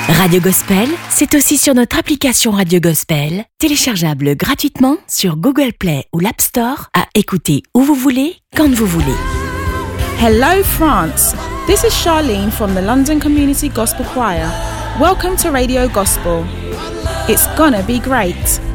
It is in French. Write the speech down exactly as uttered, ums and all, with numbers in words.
Radio Gospel, c'est aussi sur notre application Radio Gospel, téléchargeable gratuitement sur Google Play ou l'App Store, à écouter où vous voulez, quand vous voulez. Hello France, this is Charlene from the London Community Gospel Choir. Welcome to Radio Gospel. It's gonna be great.